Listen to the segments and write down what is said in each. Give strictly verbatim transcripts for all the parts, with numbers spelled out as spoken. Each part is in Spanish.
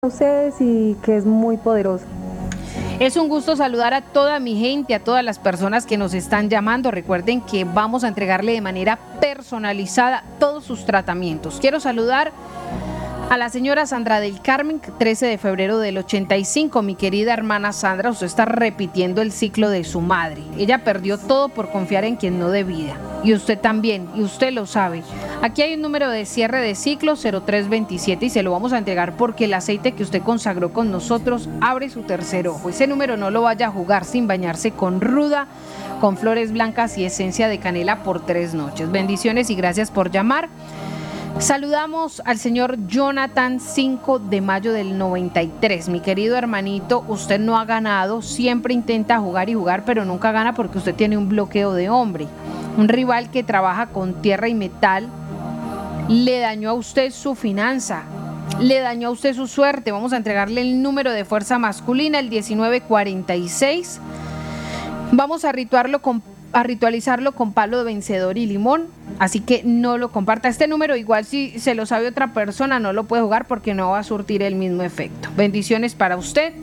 a ustedes y que es muy poderosa. Es un gusto saludar a toda mi gente, a todas las personas que nos están llamando. Recuerden que vamos a entregarle de manera personalizada todos sus tratamientos. Quiero saludar a la señora Sandra del Carmen, trece de febrero del ochenta y cinco. Mi querida hermana Sandra, usted está repitiendo el ciclo de su madre. Ella perdió todo por confiar en quien no debía. Y usted también, y usted lo sabe. Aquí hay un número de cierre de ciclo cero tres veintisiete y se lo vamos a entregar porque el aceite que usted consagró con nosotros abre su tercer ojo. Ese número no lo vaya a jugar sin bañarse con ruda, con flores blancas y esencia de canela por tres noches. Bendiciones y gracias por llamar. Saludamos al señor Jonathan, cinco de mayo del noventa y tres. Mi querido hermanito, usted no ha ganado, siempre intenta jugar y jugar, pero nunca gana porque usted tiene un bloqueo de hombre. Un rival que trabaja con tierra y metal le dañó a usted su finanza, le dañó a usted su suerte. Vamos a entregarle el número de fuerza masculina, el diecinueve cuarenta y seis. Vamos a rituarlo con a ritualizarlo con palo de vencedor y limón, así que no lo comparta. Este número igual si se lo sabe otra persona no lo puede jugar porque no va a surtir el mismo efecto. Bendiciones para usted.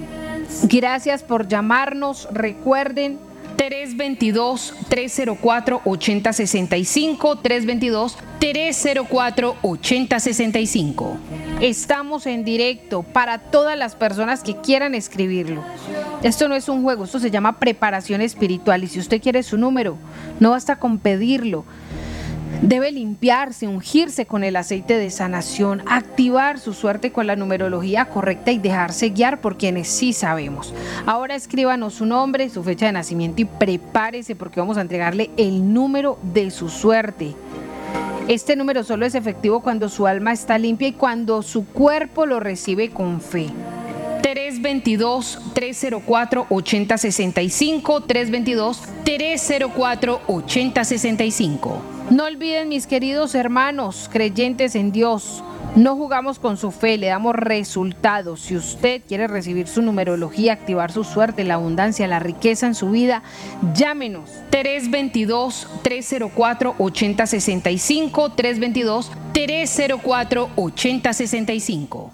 Gracias por llamarnos. Recuerden tres veintidós, trescientos cuatro, ochenta sesenta y cinco, tres veintidós, trescientos cuatro, ochenta sesenta y cinco. Estamos en directo para todas las personas que quieran escribirlo. Esto no es un juego, esto se llama preparación espiritual y si usted quiere su número, no basta con pedirlo. Debe limpiarse, ungirse con el aceite de sanación, activar su suerte con la numerología correcta y dejarse guiar por quienes sí sabemos. Ahora escríbanos su nombre, su fecha de nacimiento y prepárese porque vamos a entregarle el número de su suerte. Este número solo es efectivo cuando su alma está limpia y cuando su cuerpo lo recibe con fe. tres veintidós, trescientos cuatro, ochenta sesenta y cinco, tres veintidós, trescientos cuatro, ochenta sesenta y cinco. No olviden, mis queridos hermanos, creyentes en Dios, no jugamos con su fe, le damos resultados. Si usted quiere recibir su numerología, activar su suerte, la abundancia, la riqueza en su vida, llámenos. tres veintidós, trescientos cuatro, ochenta sesenta y cinco, tres veintidós, trescientos cuatro, ochenta sesenta y cinco.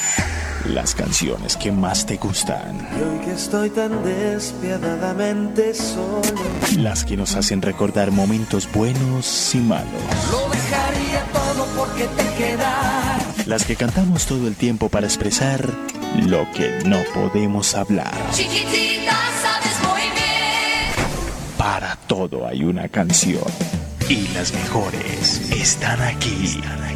Las canciones que más te gustan. Y hoy que estoy tan despiadadamente solo. Las que nos hacen recordar momentos buenos y malos. Lo dejaría todo porque te quedas. Las que cantamos todo el tiempo para expresar lo que no podemos hablar. Chiquitita, sabes muy bien. Para todo hay una canción. Y las mejores están aquí. Están aquí.